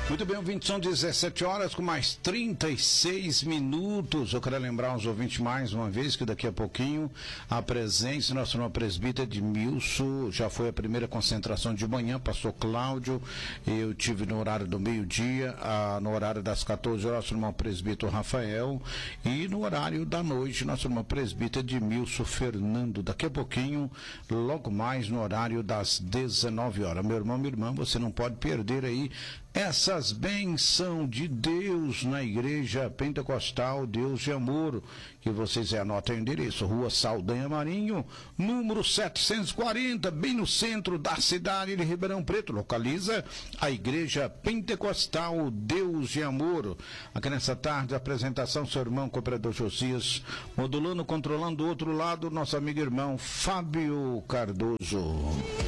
Muito bem, ouvintes, são 17 horas com mais 36 minutos. Eu quero lembrar aos ouvintes mais uma vez que daqui a pouquinho a presença do nosso irmão presbítero Edmilson, já foi a primeira concentração de manhã, pastor Cláudio, eu tive no horário do meio-dia, no horário das 14 horas, nosso irmão presbítero Rafael, e no horário da noite, nosso irmão presbítero Edmilson Fernando. Daqui a pouquinho, logo mais no horário das 19 horas. Meu irmão, minha irmã, você não pode perder aí essas bênçãos de Deus na Igreja Pentecostal Deus de Amor, que vocês anotem o endereço, Rua Saldanha Marinho, número 740, bem no centro da cidade de Ribeirão Preto. Localiza a Igreja Pentecostal Deus de Amor. Aqui nessa tarde, a apresentação, seu irmão cooperador Josias, modulando, controlando do outro lado, nosso amigo irmão Fábio Cardoso.